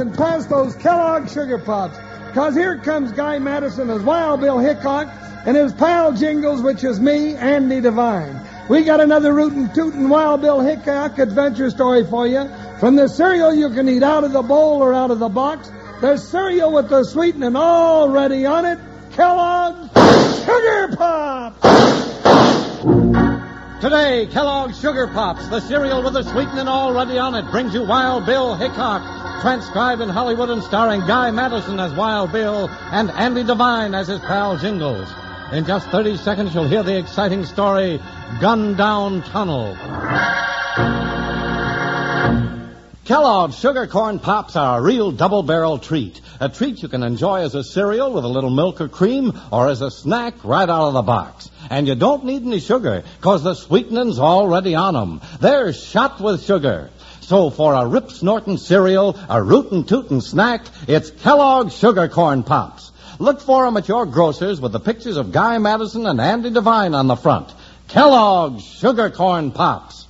and pass those Kellogg Sugar Pops. 'Cause here comes Guy Madison as Wild Bill Hickok and his pal Jingles, which is me, Andy Devine. We got another rootin' tootin' Wild Bill Hickok adventure story for you. From the cereal you can eat out of the bowl or out of the box, the cereal with the sweetening already on it, Kellogg's Sugar Pops! Today, Kellogg's Sugar Pops, the cereal with the sweetening already on it, brings you Wild Bill Hickok, transcribed in Hollywood and starring Guy Madison as Wild Bill and Andy Devine as his pal Jingles. In just 30 seconds, you'll hear the exciting story, Gun Down Tunnel. Kellogg's Sugar Corn Pops are a real double-barrel treat. A treat you can enjoy as a cereal with a little milk or cream or as a snack right out of the box. And you don't need any sugar because the sweetening's already on them. They're shot with sugar. So for a rip-snorting cereal, a rootin'-tootin' snack, it's Kellogg's Sugar Corn Pops. Look for them at your grocer's with the pictures of Guy Madison and Andy Devine on the front. Kellogg's Sugar Corn Pops.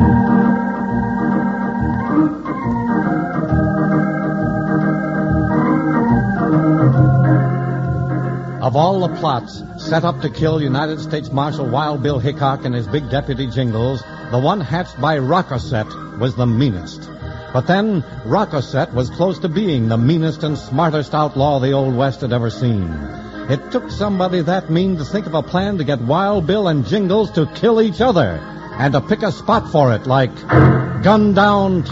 Of all the plots set up to kill United States Marshal Wild Bill Hickok and his big deputy Jingles, the one hatched by Rockosset was the meanest. But then, Rockosset was close to being the meanest and smartest outlaw the Old West had ever seen. It took somebody that mean to think of a plan to get Wild Bill and Jingles to kill each other, and to pick a spot for it like Gun Down